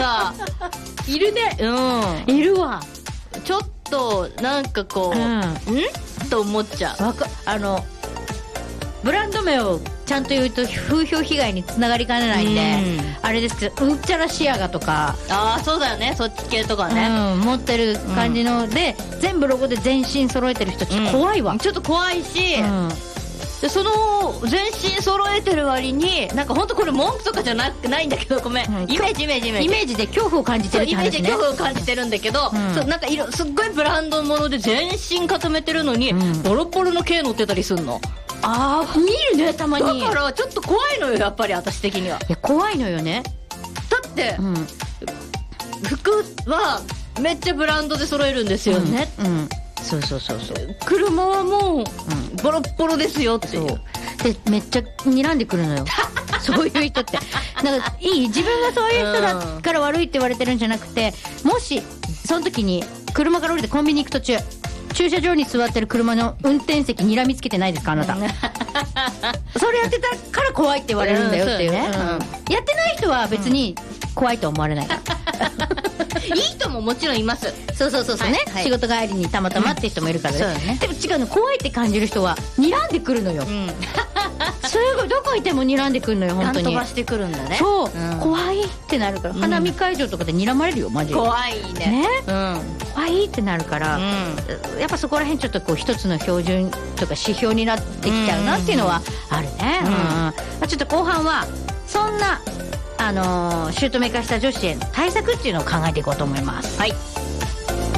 さいるね。いるわ。 ちょっとなんかこう、んと思っちゃう。 ブランド名をちゃんと言うと風評被害につながりかねないんで、あれですけど、うんちゃらシアガとか、 そうだよね、そっち系とかね、 持ってる感じので、全部ロゴで全身揃えてる人ちょっと怖いわ、 ちょっと怖いし、でその全身揃えてる割になんか本当これ文句とかじゃないんだけど、ごめん、イメージで恐怖を感じてるって話ね。 イメージで恐怖を感じてるんだけど、そうなんかすっごいブランドもので全身固めてるのに、ボロボロの毛乗ってたりすんの。 見るね、たまに。 だからちょっと怖いのよ、やっぱり私的には。 いや、怖いのよね。 だって、服はめっちゃブランドで揃えるんですよね。 そう車はもう、ボロッボロですよっていう。 でめっちゃ睨んでくるのよそういう人って。なんか自分がそういう人だから悪いって言われてるんじゃなくて、もしその時に車から降りてコンビニ行く途中、駐車場に座ってる車の運転席睨みつけてないですか、あなたそれやってたから怖いって言われるんだよっていうね、やってない人は別に怖いと思われないいい人ももちろんいます。 そうね、仕事帰りにたまたまって人もいるからね。でも違うの、怖いって感じる人は睨んでくるのよ。すごい、どこいても睨んでくるのよ、本当に。 飛ばしてくるんだね。 そう、怖いってなるから、花見会場とかで睨まれるよ、マジで。 怖いね。 怖いってなるから、やっぱそこら辺ちょっとこう一つの標準とか指標になってきちゃうなっていうのはあるね。ちょっと後半はそんなシュートメーカーした女子への対策っていうのを考えていこうと思います。 はい。